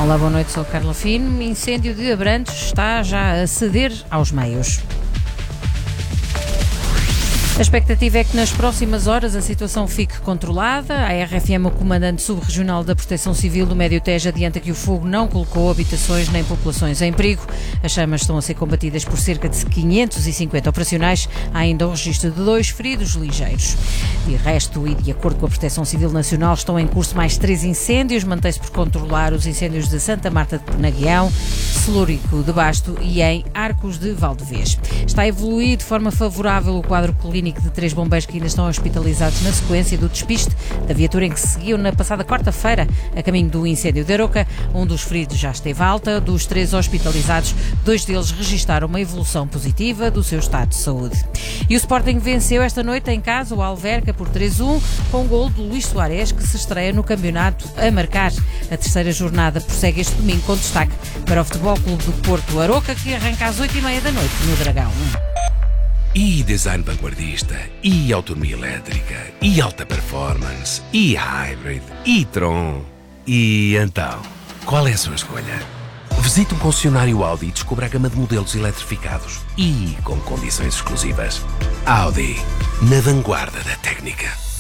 Olá, boa noite, sou Carla Fino. Incêndio de Abrantes está já a ceder aos meios. A expectativa é que nas próximas horas a situação fique controlada. A RFM, o comandante subregional da Proteção Civil do Médio Tejo, adianta que o fogo não colocou habitações nem populações em perigo. As chamas estão a ser combatidas por cerca de 550 operacionais. Há ainda o registro de 2 feridos ligeiros. De resto, e de acordo com a Proteção Civil Nacional, estão em curso mais 3 incêndios. Mantém-se por controlar os incêndios de Santa Marta de Penaguião, Celúrico de Basto e em Arcos de Valdevez. Está a evoluir de forma favorável o quadro clínico de 3 bombeiros que ainda estão hospitalizados na sequência do despiste da viatura em que se seguiu na passada quarta-feira a caminho do incêndio de Aroca. Um dos feridos já esteve alta. Dos 3 hospitalizados, 2 deles registaram uma evolução positiva do seu estado de saúde. E o Sporting venceu esta noite em casa o Alverca por 3-1 com um gol de Luís Soares, que se estreia no campeonato a marcar. A terceira jornada prossegue este domingo com destaque para o Futebol Clube do Porto Aroca, que arranca às 8h30 da noite no Dragão. E design vanguardista, e autonomia elétrica, e alta performance, e hybrid, e Tron. E então, qual é a sua escolha? Visite um concessionário Audi e descubra a gama de modelos eletrificados e com condições exclusivas. Audi, na vanguarda da técnica.